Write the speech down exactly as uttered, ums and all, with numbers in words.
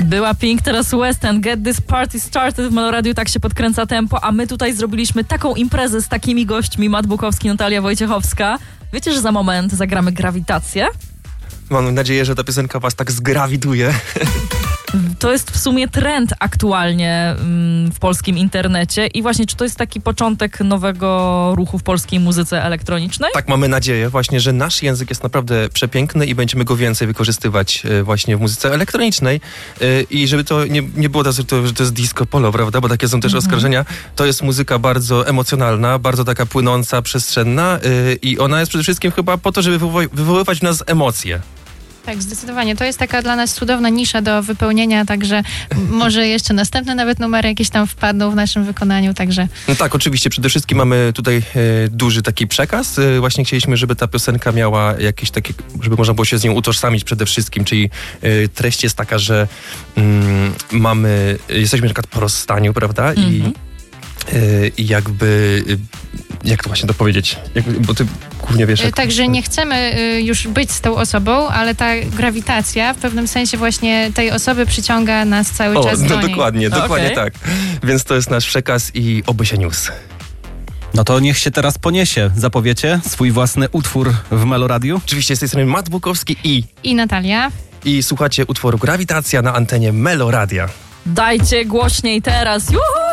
Była Pink, teraz West End. Get this party started w Meloradiu, tak się podkręca tempo, a my tutaj zrobiliśmy taką imprezę z takimi gośćmi, Matt Bukowski, Natalia Wojciechowska. Wiecie, że za moment zagramy Grawitację? Mam nadzieję, że ta piosenka was tak zgrawiduje. To jest w sumie trend aktualnie mm, w polskim internecie i właśnie, czy to jest taki początek nowego ruchu w polskiej muzyce elektronicznej? Tak, mamy nadzieję właśnie, że nasz język jest naprawdę przepiękny i będziemy go więcej wykorzystywać e, właśnie w muzyce elektronicznej e, i żeby to nie, nie było tak, że to, że to jest disco polo, prawda, bo takie są też mm-hmm. oskarżenia. To jest muzyka bardzo emocjonalna, bardzo taka płynąca, przestrzenna e, i ona jest przede wszystkim chyba po to, żeby wywoły- wywoływać w nas emocje. Tak, zdecydowanie. To jest taka dla nas cudowna nisza do wypełnienia, także może jeszcze następne nawet numery jakieś tam wpadną w naszym wykonaniu, także... No tak, oczywiście. Przede wszystkim mamy tutaj e, duży taki przekaz. E, właśnie chcieliśmy, żeby ta piosenka miała jakieś takie, żeby można było się z nią utożsamić przede wszystkim, czyli e, treść jest taka, że mm, mamy, jesteśmy na przykład po rozstaniu, prawda? Mm-hmm. I, e, I jakby... Jak to właśnie to powiedzieć? Jak, bo ty głównie wiesz... Jak... Także nie chcemy już być z tą osobą, ale ta grawitacja w pewnym sensie właśnie tej osoby przyciąga nas cały o, czas no do niej. dokładnie, dokładnie okay. tak. Więc to jest nasz przekaz i oby się niósł. No to niech się teraz poniesie. Zapowiecie swój własny utwór w Meloradiu? Oczywiście z tej strony Matt Bukowski i... I Natalia. I słuchacie utworu Grawitacja na antenie Meloradia. Dajcie głośniej teraz. Juhu!